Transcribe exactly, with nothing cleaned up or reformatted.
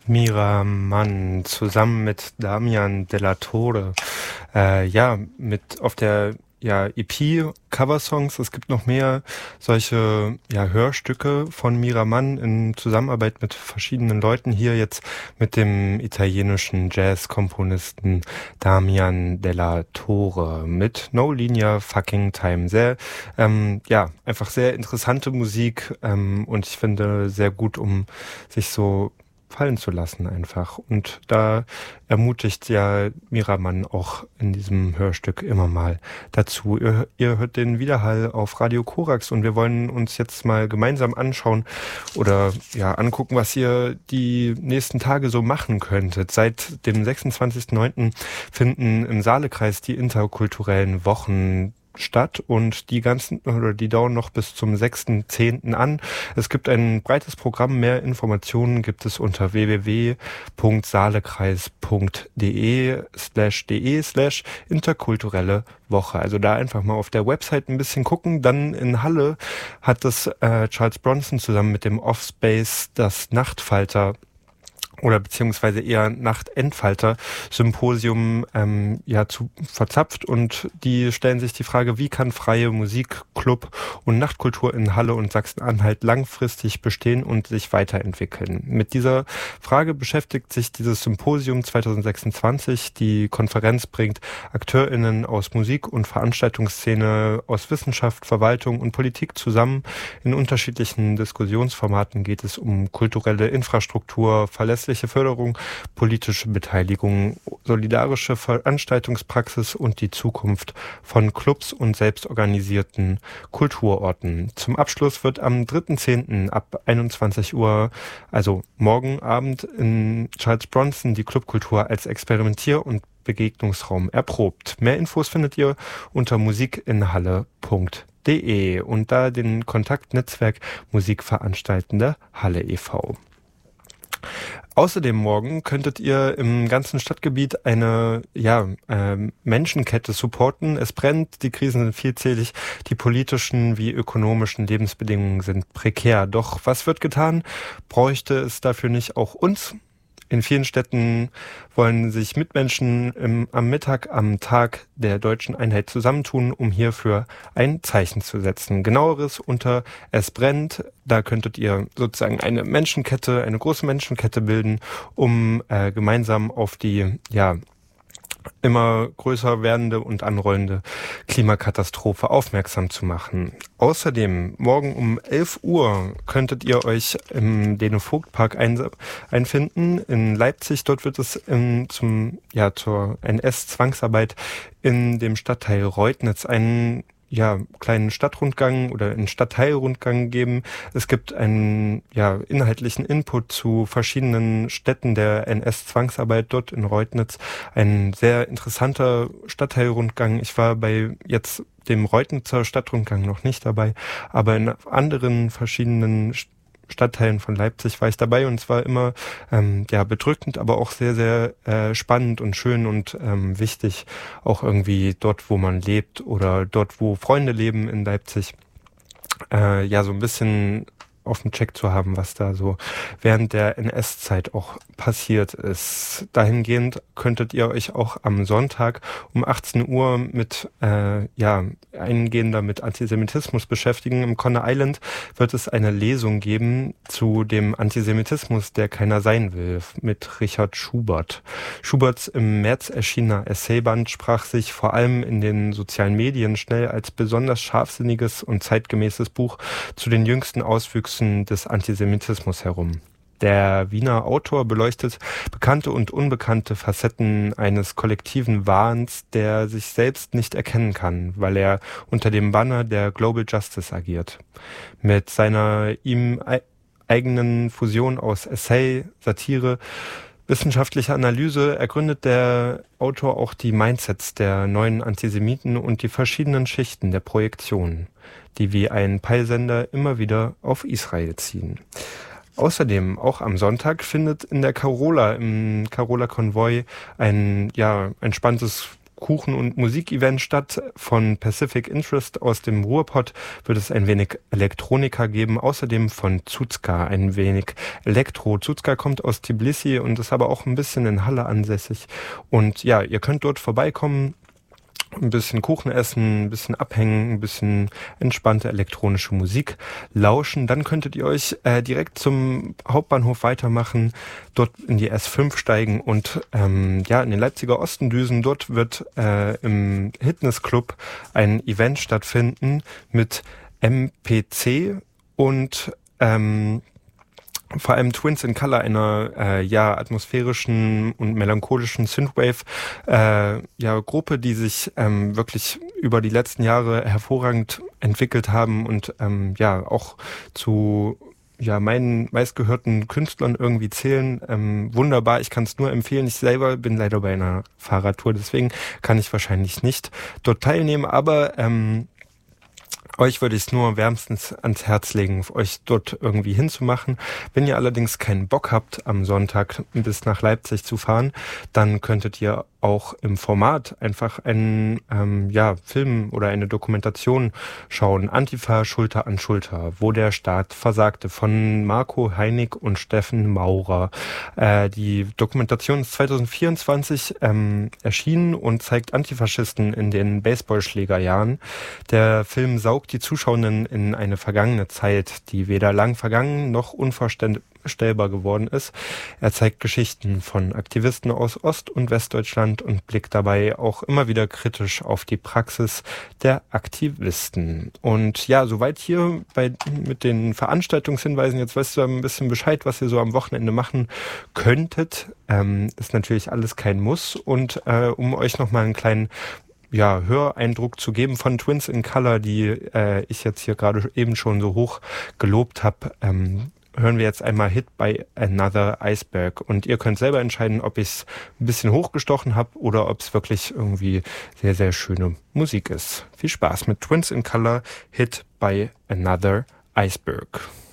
Mira Mann zusammen mit Damian Della Torre. Äh, ja, mit auf der ja, E P Coversongs. Es gibt noch mehr solche ja, Hörstücke von Mira Mann in Zusammenarbeit mit verschiedenen Leuten. Hier jetzt mit dem italienischen Jazz-Komponisten Damian Della Torre mit No Linear Fucking Time. Sehr, ähm, ja, einfach sehr interessante Musik ähm, und ich finde sehr gut, um sich so fallen zu lassen einfach. Und da ermutigt ja Mira Mann auch in diesem Hörstück immer mal dazu. Ihr, ihr hört den Widerhall auf Radio Korax und wir wollen uns jetzt mal gemeinsam anschauen oder ja angucken, was ihr die nächsten Tage so machen könntet. Seit dem sechsundzwanzigsten neunten finden im Saalekreis die interkulturellen Wochen statt und die ganzen oder die dauern noch bis zum sechsten zehnten an. Es gibt ein breites Programm, mehr Informationen gibt es unter w w w punkt saalekreis punkt de slash de slash interkulturelle Woche. Also da einfach mal auf der Website ein bisschen gucken. Dann in Halle hat das äh, Charles Bronson zusammen mit dem Offspace das Nachtfalter oder beziehungsweise eher Nachtendfalter-Symposium ähm, ja zu verzapft und die stellen sich die Frage, wie kann freie Musik, Club und Nachtkultur in Halle und Sachsen-Anhalt langfristig bestehen und sich weiterentwickeln. Mit dieser Frage beschäftigt sich dieses Symposium zwanzig sechsundzwanzig. Die Konferenz bringt AkteurInnen aus Musik- und Veranstaltungsszene, aus Wissenschaft, Verwaltung und Politik zusammen. In unterschiedlichen Diskussionsformaten geht es um kulturelle Infrastruktur, verlässliche Förderung, politische Beteiligung, solidarische Veranstaltungspraxis und die Zukunft von Clubs und selbstorganisierten Kulturorten. Zum Abschluss wird am dritten zehnten ab einundzwanzig Uhr, also morgen Abend, in Charles Bronson die Clubkultur als Experimentier- und Begegnungsraum erprobt. Mehr Infos findet ihr unter musikinhalle punkt de und da den Kontaktnetzwerk Musikveranstaltende Halle e V. Außerdem morgen könntet ihr im ganzen Stadtgebiet eine ja, äh, Menschenkette supporten. Es brennt, die Krisen sind vielzählig, die politischen wie ökonomischen Lebensbedingungen sind prekär. Doch was wird getan? Bräuchte es dafür nicht auch uns? In vielen Städten wollen sich Mitmenschen im, am Mittag, am Tag der deutschen Einheit zusammentun, um hierfür ein Zeichen zu setzen. Genaueres unter Es brennt. Da könntet ihr sozusagen eine Menschenkette, eine große Menschenkette bilden, um äh, gemeinsam auf die ja immer größer werdende und anrollende Klimakatastrophe aufmerksam zu machen. Außerdem, morgen um elf Uhr könntet ihr euch im Dene-Vogt-Park ein, einfinden in Leipzig. Dort wird es im, zum, ja, zur N S-Zwangsarbeit in dem Stadtteil Reutnitz einen ja, kleinen Stadtrundgang oder einen Stadtteilrundgang geben. Es gibt einen ja, inhaltlichen Input zu verschiedenen Städten der N S-Zwangsarbeit dort in Reutnitz. Ein sehr interessanter Stadtteilrundgang. Ich war bei jetzt dem Reutnitzer Stadtrundgang noch nicht dabei, aber in anderen verschiedenen Stadtteilen von Leipzig war ich dabei und es war immer ähm, ja bedrückend, aber auch sehr, sehr äh, spannend und schön und ähm, wichtig, auch irgendwie dort, wo man lebt oder dort, wo Freunde leben in Leipzig, äh, ja so ein bisschen auf dem Check zu haben, was da so während der N S-Zeit auch passiert ist. Dahingehend könntet ihr euch auch am Sonntag um achtzehn Uhr mit äh, ja eingehender mit Antisemitismus beschäftigen. Im Conner Island wird es eine Lesung geben zu dem Antisemitismus, der keiner sein will, mit Richard Schubert. Schuberts im März erschienener Essayband sprach sich vor allem in den sozialen Medien schnell als besonders scharfsinniges und zeitgemäßes Buch zu den jüngsten Auswüchsen des Antisemitismus herum. Der Wiener Autor beleuchtet bekannte und unbekannte Facetten eines kollektiven Wahns, der sich selbst nicht erkennen kann, weil er unter dem Banner der Global Justice agiert. Mit seiner ihm eigenen Fusion aus Essay, Satire, wissenschaftlicher Analyse ergründet der Autor auch die Mindsets der neuen Antisemiten und die verschiedenen Schichten der Projektion, die wie ein Peilsender immer wieder auf Israel ziehen. Außerdem, auch am Sonntag, findet in der Carola, im Carola Konvoi, ein, ja, ein spannendes Kuchen- und Musikevent statt von Pacific Interest aus dem Ruhrpott. Wird es ein wenig Elektronika geben, außerdem von Zuzka ein wenig Elektro. Zuzka kommt aus Tbilisi und ist aber auch ein bisschen in Halle ansässig. Und ja, ihr könnt dort vorbeikommen, ein bisschen Kuchen essen, ein bisschen abhängen, ein bisschen entspannte elektronische Musik lauschen. Dann könntet ihr euch äh, direkt zum Hauptbahnhof weitermachen, dort in die S fünf steigen und ähm, ja in den Leipziger Osten düsen. Dort wird äh, im Hitness-Club ein Event stattfinden mit M P C und ähm, vor allem Twins in Color, einer äh, ja atmosphärischen und melancholischen Synthwave äh, ja Gruppe, die sich ähm, wirklich über die letzten Jahre hervorragend entwickelt haben und ähm, ja auch zu ja meinen meistgehörten Künstlern irgendwie zählen. Ähm, wunderbar, ich kann es nur empfehlen. Ich selber bin leider bei einer Fahrradtour, deswegen kann ich wahrscheinlich nicht dort teilnehmen, aber ähm, euch würde ich es nur wärmstens ans Herz legen, euch dort irgendwie hinzumachen. Wenn ihr allerdings keinen Bock habt, am Sonntag bis nach Leipzig zu fahren, dann könntet ihr auch im Format einfach einen ähm, ja, Film oder eine Dokumentation schauen. Antifa Schulter an Schulter, wo der Staat versagte, von Marco Heinig und Steffen Maurer. Äh, die Dokumentation ist zwanzig vierundzwanzig ähm, erschienen und zeigt Antifaschisten in den Baseballschlägerjahren. Der Film saugt die Zuschauenden in eine vergangene Zeit, die weder lang vergangen noch unvorstellbar geworden ist. Er zeigt Geschichten von Aktivisten aus Ost- und Westdeutschland und blickt dabei auch immer wieder kritisch auf die Praxis der Aktivisten. Und ja, soweit hier bei, mit den Veranstaltungshinweisen. Jetzt weißt du ein bisschen Bescheid, was ihr so am Wochenende machen könntet. Ähm, ist natürlich alles kein Muss. Und äh, um euch nochmal einen kleinen ja, Höreindruck zu geben von Twins in Color, die äh, ich jetzt hier gerade eben schon so hoch gelobt habe, ähm, hören wir jetzt einmal Hit by Another Iceberg. Und ihr könnt selber entscheiden, ob ich es ein bisschen hochgestochen habe oder ob es wirklich irgendwie sehr, sehr schöne Musik ist. Viel Spaß mit Twins in Color, Hit by Another Iceberg.